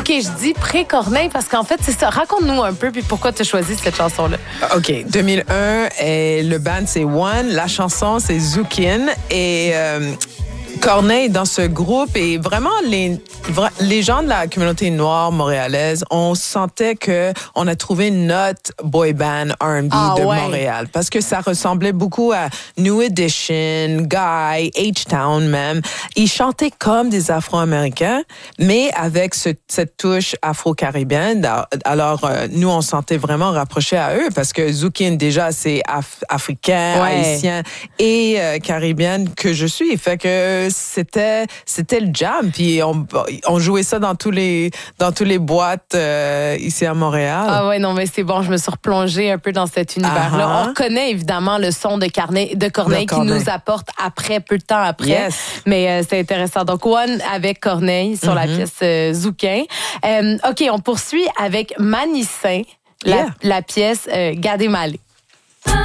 OK, je dis pré-Corneille parce qu'en fait, c'est ça. Raconte-nous un peu puis pourquoi tu as choisi cette chanson-là. OK, 2001, et le band, c'est One. La chanson, c'est Zoukin. Et Corneille, dans ce groupe, et vraiment, les gens de la communauté noire montréalaise, on sentait qu'on a trouvé notre boy band R&B de Montréal. Parce que ça ressemblait beaucoup à New Edition, Guy, H-Town même. Ils chantaient comme des Afro-Américains, mais avec cette touche afro-caribéenne. Alors, nous, on se sentait vraiment rapprochés à eux parce que Zoukin, déjà, c'est africain, haïtien et caribéenne que je suis. Fait que c'était le jam. Puis on jouait ça dans tous les boîtes ici à Montréal. Ah ouais, non, mais c'est bon, je me suis replongée un peu dans cet univers-là. On reconnaît évidemment le son de Corneille qui nous apporte peu de temps après. Yes. Mais c'est intéressant. Donc, One avec Corneille sur la pièce Zoukin. OK, on poursuit avec Manissin, la pièce Gadé Malé.